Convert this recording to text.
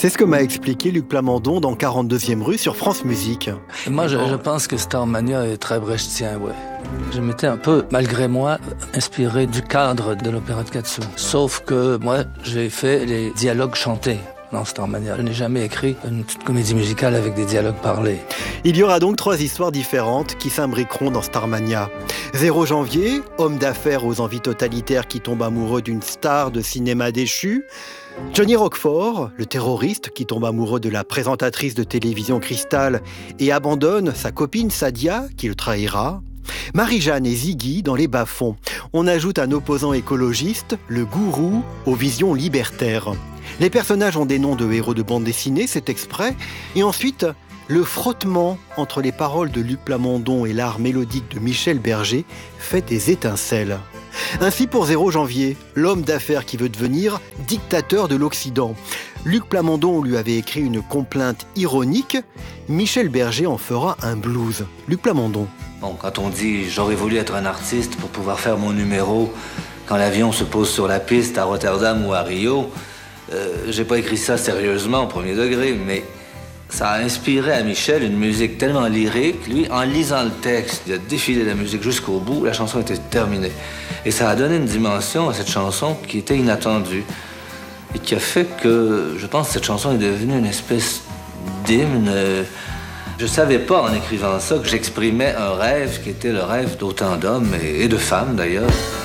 C'est ce que m'a expliqué Luc Plamondon dans 42e rue sur France Musique. Moi, je pense que Starmania est très brechtien, ouais. Je m'étais un peu, malgré moi, inspiré du cadre de l'opéra de Katsu. Sauf que moi, j'ai fait les dialogues chantés dans Starmania. Je n'ai jamais écrit une petite comédie musicale avec des dialogues parlés. Il y aura donc 3 histoires différentes qui s'imbriqueront dans Starmania. 0 janvier, homme d'affaires aux envies totalitaires qui tombe amoureux d'une star de cinéma déchue. Johnny Roquefort, le terroriste qui tombe amoureux de la présentatrice de télévision Cristal et abandonne sa copine Sadia qui le trahira. Marie-Jeanne et Ziggy dans les bas-fonds. On ajoute un opposant écologiste, le gourou, aux visions libertaires. Les personnages ont des noms de héros de bande dessinée, c'est exprès. Et ensuite, le frottement entre les paroles de Luc Plamondon et l'art mélodique de Michel Berger fait des étincelles. Ainsi pour 0 janvier, l'homme d'affaires qui veut devenir dictateur de l'Occident. Luc Plamondon lui avait écrit une complainte ironique. Michel Berger en fera un blues. Luc Plamondon. Bon, quand on dit « j'aurais voulu être un artiste pour pouvoir faire mon numéro quand l'avion se pose sur la piste à Rotterdam ou à Rio », j'ai pas écrit ça sérieusement au premier degré, mais ça a inspiré à Michel une musique tellement lyrique. Lui, en lisant le texte, il a défilé la musique jusqu'au bout, la chanson était terminée. Et ça a donné une dimension à cette chanson qui était inattendue et qui a fait que, je pense, cette chanson est devenue une espèce d'hymne. Je savais pas, en écrivant ça, que j'exprimais un rêve qui était le rêve d'autant d'hommes et de femmes, d'ailleurs.